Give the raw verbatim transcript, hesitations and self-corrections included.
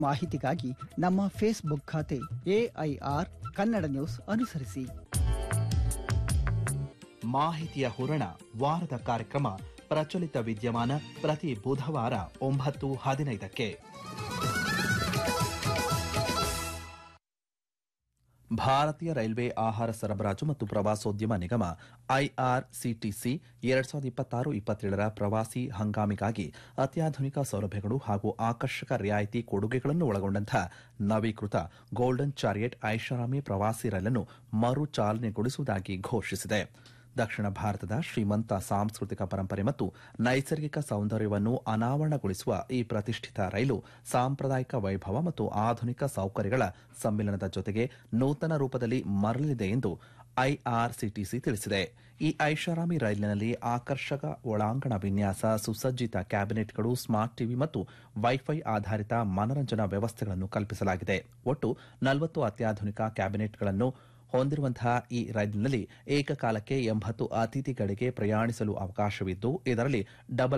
ಮಾಹಿತಿಗಾಗಿ ನಮ್ಮ ಫೇಸ್ಬುಕ್ ಖಾತೆ ಎಐಆರ್ ಕನ್ನಡ ನ್ಯೂಸ್ ಅನುಸರಿಸಿ. ಮಾಹಿತಿಯ ಹೂರಣ ವಾರದ ಕಾರ್ಯಕ್ರಮ ಪ್ರಚಲಿತ ವಿದ್ಯಮಾನ ಪ್ರತಿ ಬುಧವಾರ ಒಂಬತ್ತು ಹದಿನೈದಕ್ಕೆ. ಭಾರತೀಯ ರೈಲ್ವೆ ಆಹಾರ ಸರಬರಾಜು ಮತ್ತು ಪ್ರವಾಸೋದ್ಯಮ ನಿಗಮ ಐಆರ್ಸಿಟಿಸಿ ಎರಡ್ ಸಾವಿರದ ಇಪ್ಪತ್ತಾರು ಇಪ್ಪತ್ತೇಳರ ಪ್ರವಾಸಿ ಹಂಗಾಮಿಗಾಗಿ ಅತ್ಯಾಧುನಿಕ ಸೌಲಭ್ಯಗಳು ಹಾಗೂ ಆಕರ್ಷಕ ರಿಯಾಯಿತಿ ಕೊಡುಗೆಗಳನ್ನು ಒಳಗೊಂಡಂತಹ ನವೀಕೃತ ಗೋಲ್ಡನ್ ಚಾರಿಯಟ್ ಐಷಾರಾಮಿ ಪ್ರವಾಸಿ ರೈಲನ್ನು ಮರು ಚಾಲನೆಗೊಳಿಸುವುದಾಗಿ ಘೋಷಿಸಿದೆ. ದಕ್ಷಿಣ ಭಾರತದ ಶ್ರೀಮಂತ ಸಾಂಸ್ಕೃತಿಕ ಪರಂಪರೆ ಮತ್ತು ನೈಸರ್ಗಿಕ ಸೌಂದರ್ಯವನ್ನು ಅನಾವರಣಗೊಳಿಸುವ ಈ ಪ್ರತಿಷ್ಠಿತ ರೈಲು ಸಾಂಪ್ರದಾಯಿಕ ವೈಭವ ಮತ್ತು ಆಧುನಿಕ ಸೌಕರ್ಯಗಳ ಸಮ್ಮಿಲನದ ಜೊತೆಗೆ ನೂತನ ರೂಪದಲ್ಲಿ ಮರಳಲಿದೆ ಎಂದು ಐಆರ್ಸಿಟಿಸಿ ತಿಳಿಸಿದೆ. ಈ ಐಷಾರಾಮಿ ರೈಲಿನಲ್ಲಿ ಆಕರ್ಷಕ ಒಳಾಂಗಣ ವಿನ್ಯಾಸ, ಸುಸಜ್ಜಿತ ಕ್ಯಾಬಿನೆಟ್ಗಳು, ಸ್ಮಾರ್ಟ್ ಟಿವಿ ಮತ್ತು ವೈಫೈ ಆಧಾರಿತ ಮನರಂಜನಾ ವ್ಯವಸ್ಥೆಗಳನ್ನು ಕಲ್ಪಿಸಲಾಗಿದೆ. ಒಟ್ಟು ನಲವತ್ತು ಅತ್ಯಾಧುನಿಕ ಕ್ಯಾಬಿನೆಟ್ಗಳನ್ನು ಹೊಂದಿರುವಂತಹ ಈ ರೈಲಿನಲ್ಲಿ ಏಕಕಾಲಕ್ಕೆ ಎಂಬತ್ತು ಅತಿಥಿಗಳಿಗೆ ಪ್ರಯಾಣಿಸಲು ಅವಕಾಶವಿದ್ದು, ಇದರಲ್ಲಿ ಡಬಲ್